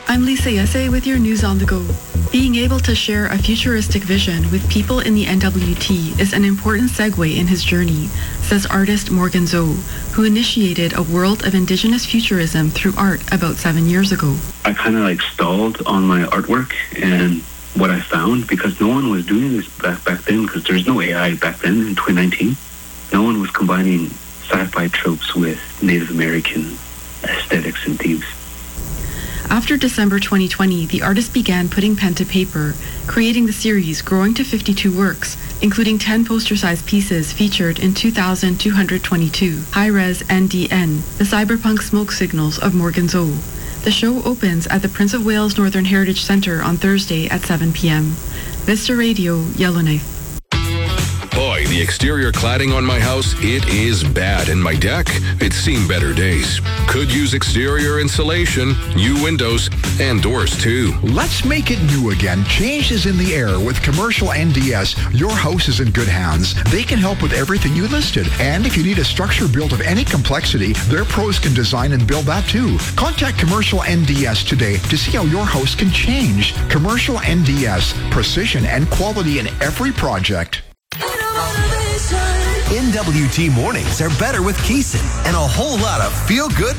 I'm Lisa Yese with your news on the go. Being able to share a futuristic vision with people in the NWT is an important segue in his journey, says artist Morgan Zoe, who initiated a world of Indigenous futurism through art about 7 years ago. I kind of stalled on my artwork and what I found, because no one was doing this back then, because there's no AI back then in 2019. No one was combining sci-fi tropes with Native American aesthetics and themes. After December 2020, the artist began putting pen to paper, creating the series growing to 52 works, including 10 poster-sized pieces featured in 2,222 high-res NDN, the cyberpunk smoke signals of Morgan Zoe. The show opens at the Prince of Wales Northern Heritage Centre on Thursday at 7 p.m. Vista Radio, Yellowknife. Boy, the exterior cladding on my house, it is bad. And my deck, it's seen better days. Could use exterior insulation, new windows, and doors too. Let's make it new again. Change is in the air with Commercial NDS. Your house is in good hands. They can help with everything you listed. And if you need a structure built of any complexity, their pros can design and build that too. Contact Commercial NDS today to see how your house can change. Commercial NDS, precision and quality in every project. NWT mornings are better with Keeson and a whole lot of feel-good